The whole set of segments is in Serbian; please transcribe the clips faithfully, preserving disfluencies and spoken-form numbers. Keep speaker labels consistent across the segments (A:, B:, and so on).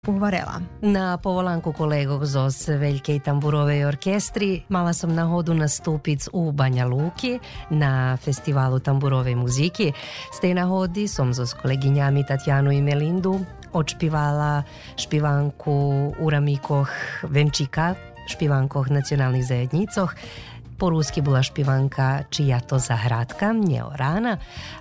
A: Varela.
B: Na povolanku kolegov zos Veljke i tamburovej orkestri mala sam nahodu nastupic u Banja Luki na festivalu tamburovej muziki. Z tej nahodi som zos koleginjami Tatjanu i Melindu odšpivala špivanku Uramikoh Venčika, špivankoh nacionalnih zajednicoh. Po ruski bola špivanka Čija to zahradka, Njeorana,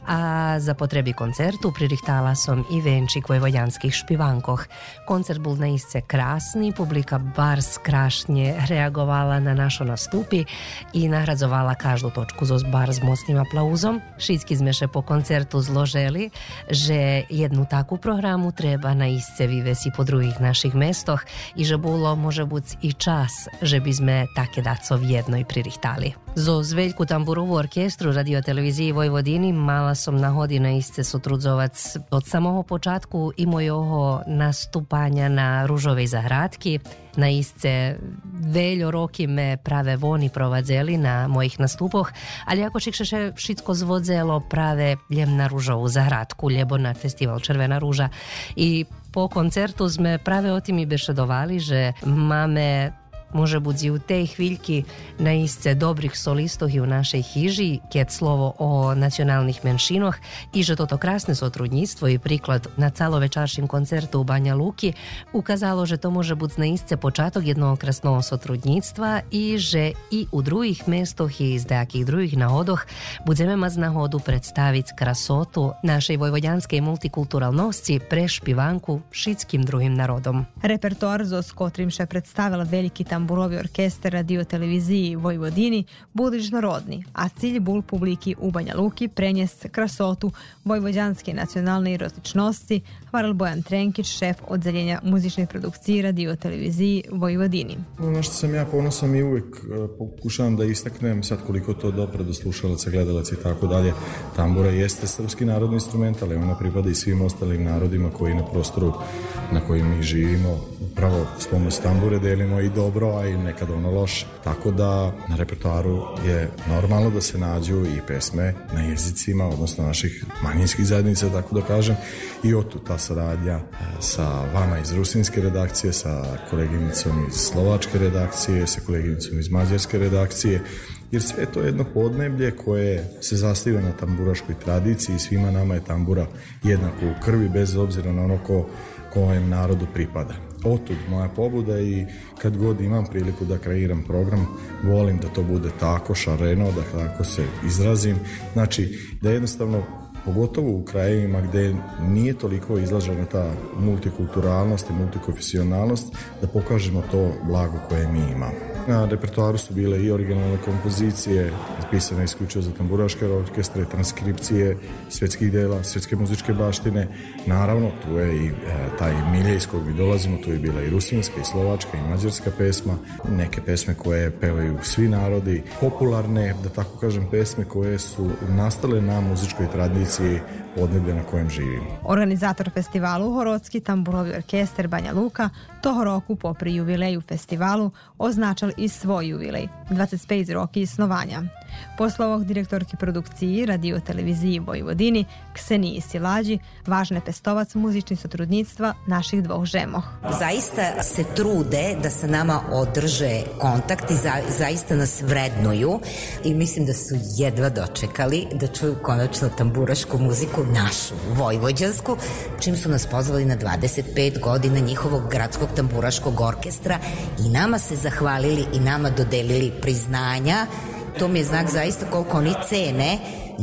B: a za potrebi koncertu pririhtala som i venčik vojvođanskih špivankoh. Koncert bol naisce krasni, publika bar skrašnje reagovala na našo nastupi i nahradzovala každu točku zos bar s mocnim aplauzom. Šitski sme še po koncertu zloželi, že jednu takvu programu treba naisce vivesi po drugih naših mestoh i že bolo može buc i čas, že bi sme take daco v jednoj pririhtali. Zo Veljku tamburovu orkestru radioteleviziji Vojvodini mala som nahodi naisce sotrudzovac od samого počatku i mojoho nastupanja na Ružovej zahradki. Naisce veljo roki me prave voni provadzeli na mojih nastupoh, ali ako čik še šitko zvodzelo prave ljem na Ružovu zahradku, ljebo na festival Červena ruža. I po koncertu sme prave o tim i bešedovali, že máme može budzi u tej hviljki naisce dobrih solistoh i u našej hiži, kjet slovo o nacionalnih menšinoh i že toto krasne sotrudnjstvo i priklad na calovečaršim koncertu u Banja Luki ukazalo, že to može buc naisce počatok jednog krasnog sotrudnjstva i že i u drugih mestoh i iz dejakih drugih nahodoh budzeme maz nahodu predstavic krasotu našej vojvođanske multikulturalnosti pre špivanku šitskim drugim narodom.
A: Repertoar zos kotrim še predstavila Veliki tamburovi orkester radioteleviziji Vojvodini bul ličnorodni, a cilj bul publiki u Banja Luki prenjes krasotu vojvođanske nacionalne rozličnosti, hvaral Bojan Trenkić, šef odzeljenja muzične produkcije radioteleviziji Vojvodini.
C: Ono što sam ja ponosan i uvijek pokušavam da istaknem, sad koliko to dopre do slušalaca, gledalaca i tako dalje, tambura jeste srpski narodni instrument, ali ona pripada i svim ostalim narodima koji na prostoru na kojim mi živimo upravo s pomoć tambure delimo i dobro, a i nekad ono loše. Tako da na repertoaru je normalno da se nađu i pesme na jezicima, odnosno naših manjinskih zajednica, tako da kažem, i otu ta saradnja sa vama iz rusinske redakcije, sa koleginicom iz slovačke redakcije, sa koleginicom iz mađarske redakcije, jer sve to je jedno podneblje koje se zasniva na tamburaškoj tradiciji i svima nama je tambura jednako u krvi, bez obzira na ono ko kojem narodu pripada. Otud moja pobuda i kad god imam priliku da kreiram program, volim da to bude tako šareno, da tako se izrazim. Znači, da jednostavno, pogotovo u krajevima gde nije toliko izlažena ta multikulturalnost i multikonfesionalnost, da pokažemo to blago koje mi imamo. Na repertoaru su bile i originalne kompozicije, pisane isključivo za tamburaške orkestre, transkripcije svetskih dela, svetske muzičke baštine. Naravno, tu je i e, taj milje iz kog mi dolazimo, tu je bila i rusinska, i slovačka, i mađarska pesma, neke pesme koje pevaju svi narodi, popularne, da tako kažem, pesme koje su nastale na muzičkoj tradiciji podneblja na kojem živimo.
A: Organizator festivalu Horodski tamburovi orkester Banja Luka toho roku popri juvileju festivalu označal i svoj juvilej, dvadeset pet roki isnovanja. Posle ovog direktorki produkciji radioteleviziji Vojvodini Kseniji Silađi važne pestovac muzični sotrudnictva naših dvoh žemoh.
D: Zaista se trude da sa nama održe kontakt i za, zaista nas vrednuju i mislim da su jedva dočekali da čuju konačno tamburašku muziku našu, vojvođansku, čim su nas pozvali na dvadeset pet godina njihovog gradskog tamburaškog orkestra i nama se zahvalili i nama dodelili priznanja. To mi je znak zaista koliko oni cene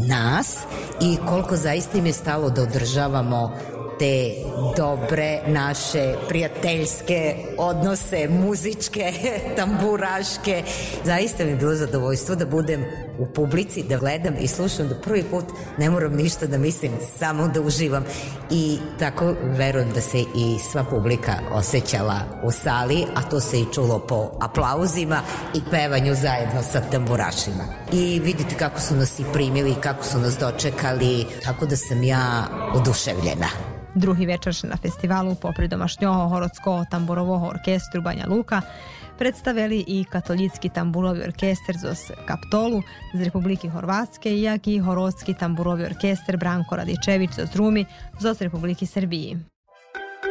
D: nas i koliko zaista im je stalo da održavamo te dobre naše prijateljske odnose, muzičke, tamburaške. Zaista mi je bilo zadovoljstvo da budem u publici, da gledam i slušam, da prvi put ne moram ništa da mislim, samo da uživam. I tako verujem da se i sva publika osjećala u sali, a to se i čulo po aplauzima i pevanju zajedno sa tamburašima. I vidite kako su nas i primili, kako su nas dočekali, tako da sam ja oduševljena.
A: Drugi večer na festivalu popri domašnjoho Horodsko tamburovo orkestru Banja Luka predstavili i katolický tamburovi orkester zos Kaptolu z Republiky Horvátske, jak i Horodski tamburovi orkester Branko Radičević zos Rumi zos Republiky Srbiji.